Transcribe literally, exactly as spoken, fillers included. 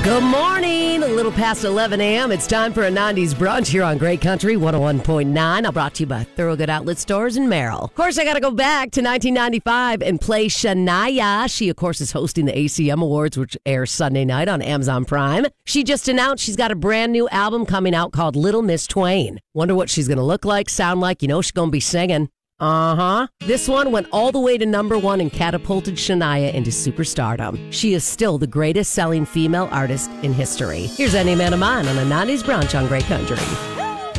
Good morning. A little past eleven a.m. It's time for a nineties brunch here on Great Country one oh one point nine. I'm brought to you by Thorogood Outlet Stores in Merrill. Of course, I got to go back to nineteen ninety-five and play Shania. She, of course, is hosting the A C M Awards, which airs Sunday night on Amazon Prime. She just announced she's got a brand new album coming out called Little Miss Twain. Wonder what she's going to look like, sound like. You know she's going to be singing. Uh-huh. This one went all the way to number one and catapulted Shania into superstardom. She is still the greatest selling female artist in history. Here's Any Man of Mine on a nineties brunch on Great Country.